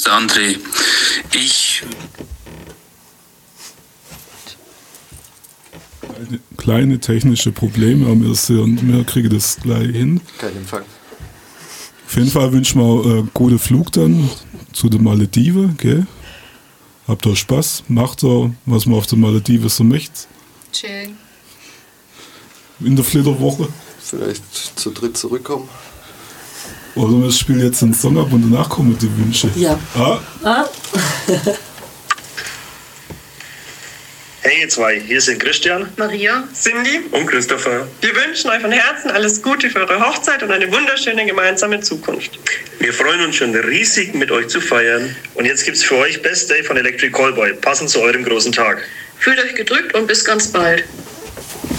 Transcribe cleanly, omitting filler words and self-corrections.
der André. Kleine technische Probleme haben wir hier und wir kriegen das gleich hin. Kein Empfang. Auf jeden Fall wünschen wir guten Flug dann zu den Malediven, gell? Habt ihr Spaß, macht ihr, was man auf den Malediven so möchte. Chillen. In der Flitterwoche. Vielleicht zu dritt zurückkommen. Oder wir spielen jetzt einen Song ab und danach kommen die Wünsche. Ja. Hey ihr zwei, hier sind Christian, Maria. Cindy, und Christopher. wir wünschen euch von Herzen alles Gute für eure Hochzeit und eine wunderschöne gemeinsame Zukunft. Wir freuen uns schon riesig, mit euch zu feiern. Und jetzt gibt's für euch Best Day von Electric Callboy, passend zu eurem großen Tag. Fühlt euch gedrückt und bis ganz bald.